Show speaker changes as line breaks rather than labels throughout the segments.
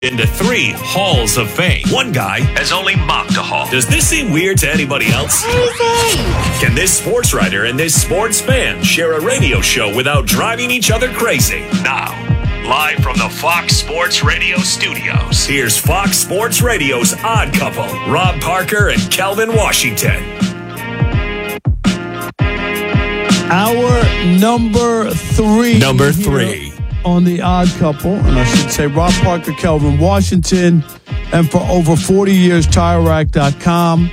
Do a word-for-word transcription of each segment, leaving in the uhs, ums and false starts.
into three halls of fame. One guy has only mopped a hall. Does this seem weird to anybody else?
Crazy!
Can this sports writer and this sports fan share a radio show without driving each other crazy? Now, live from the Fox Sports Radio studios, here's Fox Sports Radio's Odd Couple, Rob Parker and Kelvin Washington.
Our number three.
Number three.
On the Odd Couple, and I should say Rob Parker, Kelvin Washington, and for over forty years, Tire Rack dot com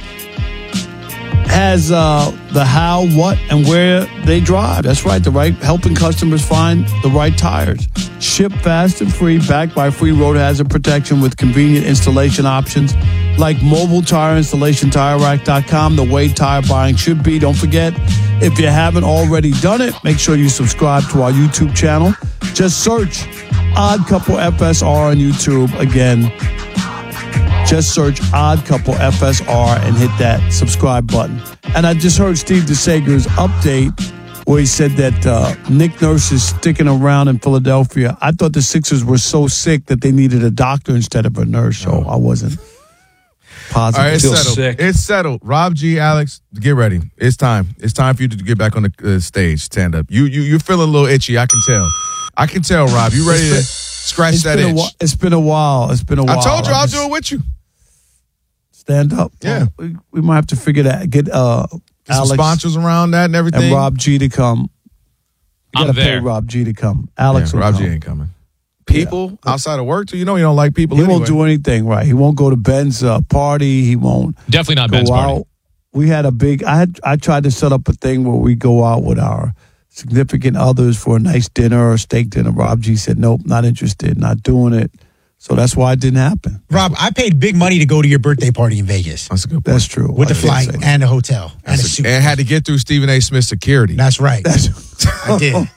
has uh, the how, what, and where they drive. That's right, the right, helping customers find the right tires. Ship fast and free, backed by free road hazard protection with convenient installation options like mobile tire installation. Tire Rack dot com, the way tire buying should be. Don't forget, if you haven't already done it, make sure you subscribe to our YouTube channel. Just search Odd Couple F S R on YouTube. Again, just search Odd Couple F S R and hit that subscribe button. And I just heard Steve DeSager's update where he said that uh, Nick Nurse is sticking around in Philadelphia. I thought the Sixers were so sick that they needed a doctor instead of a nurse, so I wasn't positive.
All right, it's settled.
Sick.
It's settled. Rob G, Alex, get ready. It's time. It's time for you to get back on the uh, stage, stand up. You, you, you're feeling a little itchy, I can tell. I can tell, Rob. You ready to scratch
It's
that
been, a
itch?
while, it's been a while. It's been a while.
I told you
I
I'll
just
do it with you.
Stand up.
Yeah.
Well, we, we might have to figure that. Get uh,
Get some
Alex
sponsors around that and everything.
and Rob G to come. You
I'm
gotta pay
there.
Rob G to come. Alex
Yeah,
will
Rob
come.
G ain't coming. People outside of work, too. You know you don't like people
He
anyway.
won't do anything right. He won't go to Ben's uh, party. He won't
Definitely not
go
Ben's
out.
party.
We had a big. I had. I tried to set up a thing where we go out with our significant others for a nice dinner or steak dinner. Rob G said, "Nope, not interested. Not doing it." So that's why it didn't happen.
Rob, I paid big money to go to your birthday party in Vegas
That's a good point.
That's true.
with the
I did
flight
say that.
and the hotel and
That's
the
a-
suit.
and had to get through Stephen A. Smith security.
That's right. I did.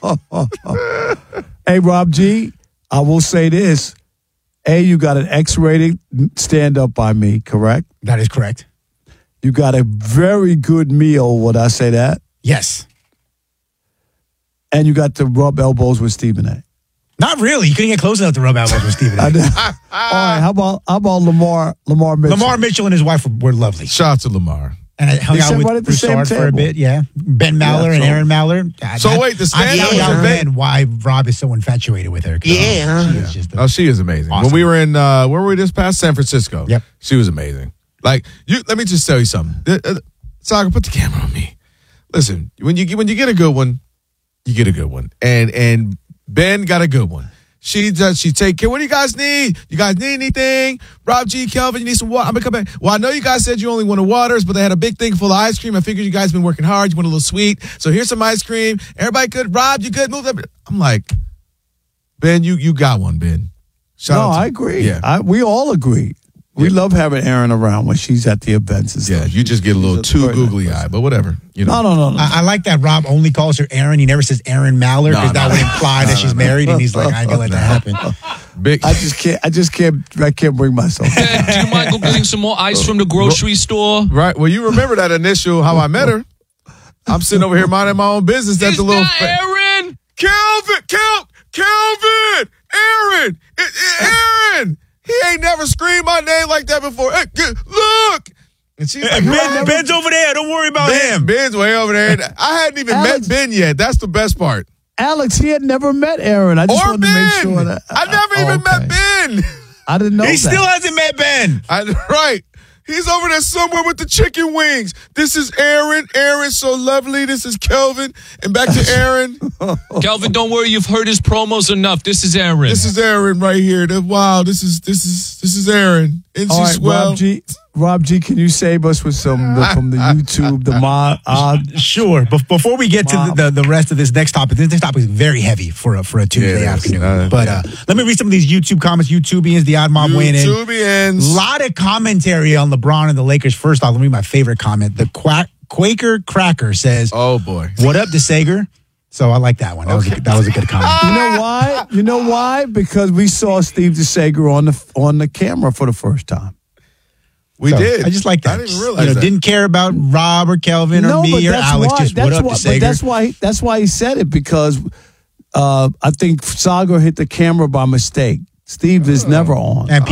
Hey, Rob G, I will say this. A, you got an X-rated stand-up by me, correct?
That is correct.
You got a very good meal, would I say that?
Yes.
And you got to rub elbows with Stephen A.
Not really. You couldn't get close enough to rub elbows with Stephen A.
I did. All right, how about how about Lamar Lamar Mitchell?
Lamar Mitchell and his wife were, were lovely.
Shout out to Lamar.
And I hung
They
out
sat
with
right at the
Broussard
same
for a
table.
bit, yeah. Ben Maller
Yeah,
and
so-
Aaron Maller. God,
So
that-
wait, the
I
stand
now
up-
understand why Rob is so infatuated with her.
Yeah.
She is just a-
Oh, she is amazing.
Awesome.
When we were in, uh, where were we just past? San Francisco.
Yep.
She was amazing. Like, you. Let me just tell you something. Uh, uh, Saga, put the camera on me. Listen, when you, when you get a good one, you get a good one. And and Ben got a good one. She does. She take care. What do you guys need? You guys need anything? Rob G, Kelvin, you need some water? I'm gonna come back. Well, I know you guys said you only wanted waters, but they had a big thing full of ice cream. I figured you guys been working hard. You want a little sweet, so here's some ice cream. Everybody good? Rob, you good? Move up. I'm like, Ben, you you got one, Ben. Shout
No,
out to-
I agree.
Yeah,
I, we all agree. We love having Aaron around when she's at the events and
yeah.
stuff.
You just get a little
She's a
too
very nice
googly
person.
eyed, but whatever. You know.
No, no, no, no.
I, I like that Rob only calls her Aaron. He never says Aaron Maller because
No,
that
no.
would imply that she's married, and he's like, I ain't gonna let that happen.
Big.
I just can't. I just can't. I can't bring myself.
Ben, do you mind go getting some more ice from the grocery store?
Right. Well, you remember that initial how I met her. I'm sitting over here minding my own business. That's
Is
a little.
that Aaron?
Kelvin, Kel, Kelvin, Aaron, it, it, Aaron. He ain't never screamed my name like that before. Hey, g- look. And she's like,
Ben, Ben's over there. Don't worry about
Ben,
him.
Ben's way over there. I hadn't even
Alex-
met Ben yet. That's the best part.
Alex, he had never met Aaron. I just
Or
wanted
Ben.
to make sure that
I never
Oh,
even
okay.
met Ben.
I didn't know
He
that.
still hasn't met Ben.
I, right. He's over there somewhere with the chicken wings. This is Aaron. Aaron's so lovely. This is Kelvin. And back to Aaron.
Calvin, don't worry. You've heard his promos enough. This is Aaron.
This is Aaron right here. The- Wow, this is this is this is Aaron. Isn't
All
she
right,
swell?
Rob G. Rob G. Can you save us with some the, from the YouTube the mod? Odd,
Sure. But before we get to the, the, the rest of this next topic, this next topic is very heavy for a, for a Tuesday
Yeah, it is.
afternoon.
Uh,
but
yeah.
uh, let me read some of these YouTube comments. YouTubians, the Odd Mob weighing in.
YouTubians.
Lot of commentary on LeBron and the Lakers. First off, let me read my favorite comment. The Quack, Quaker Cracker says,
Oh boy.
"What up, DeSager?" So I like that one. That was a, that was a good comment.
you know why? You know why? Because we saw Steve DeSager on the on the camera for the first time.
We
So,
did.
I just like that.
I didn't even realize
you know,
that.
Didn't care about Rob or Kelvin or
no, but
me or
that's
Alex.
why.
Just
that's
what up,
why,
DeSager?
But that's why. That's why he said it because uh, I think Saga hit the camera by mistake. Steve is never on.
And